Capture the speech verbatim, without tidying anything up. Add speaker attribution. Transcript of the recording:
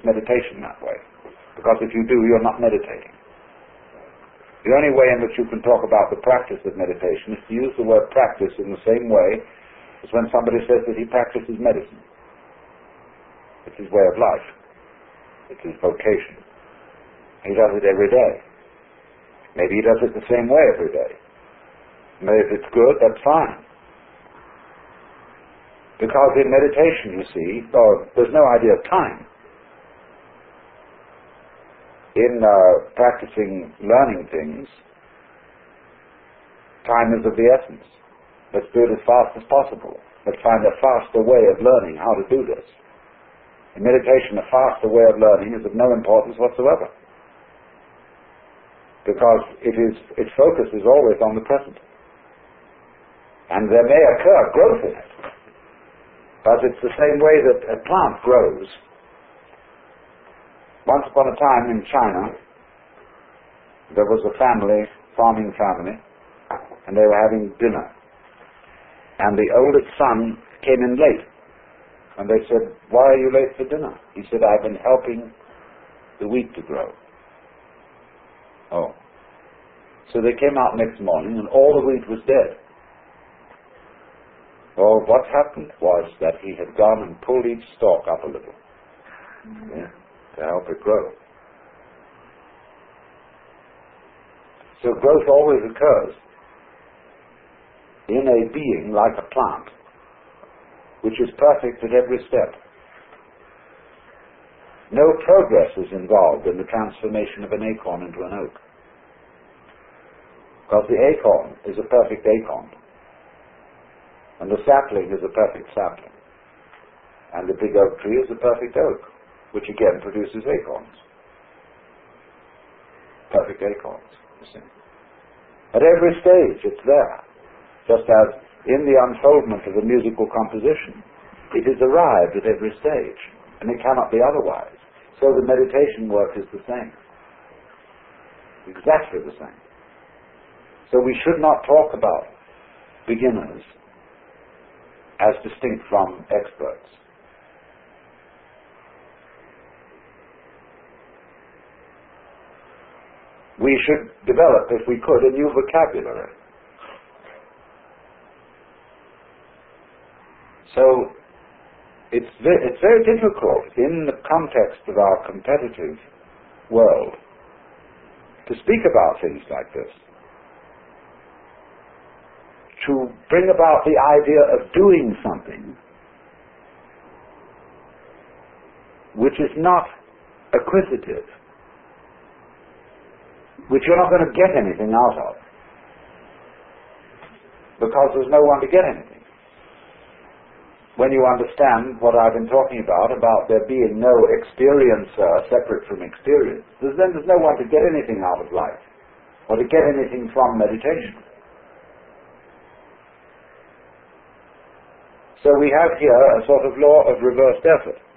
Speaker 1: meditation that way. Because if you do, you're not meditating. The only way in which you can talk about the practice of meditation is to use the word practice in the same way as when somebody says that he practices medicine. It's his way of life. It's his vocation. He does it every day. Maybe he does it the same way every day. Maybe if it's good, that's fine. Because in meditation, you see, oh, there's no idea of time. In uh, practicing learning things, time is of the essence. Let's do it as fast as possible. Let's find a faster way of learning how to do this. In meditation, a faster way of learning is of no importance whatsoever. Because it is, its focus is always on the present. And there may occur growth in it. But it's the same way that a plant grows. Once upon a time in China, there was a family, farming family, and they were having dinner. And the oldest son came in late. And they said, "Why are you late for dinner?" He said, "I've been helping the wheat to grow." Oh. So they came out next morning and all the wheat was dead. Well, what happened was that he had gone and pulled each stalk up a little. Yeah. To help it grow. So growth always occurs in a being like a plant, which is perfect at every step. No progress is involved in the transformation of an acorn into an oak. Because the acorn is a perfect acorn, and the sapling is a perfect sapling, and the big oak tree is a perfect oak, which again produces acorns. Perfect acorns, you see. At every stage it's there. Just as in the unfoldment of a musical composition, it is arrived at every stage, and it cannot be otherwise. So the meditation work is the same. Exactly the same. So we should not talk about beginners as distinct from experts. We should develop, if we could, a new vocabulary. So, it's ve- it's very difficult in the context of our competitive world to speak about things like this. To bring about the idea of doing something which is not acquisitive, which you're not going to get anything out of, because there's no one to get anything. When you understand what I've been talking about, about there being no experiencer separate from experience, there's then there's no one to get anything out of life, or to get anything from meditation. So we have here a sort of law of reversed effort.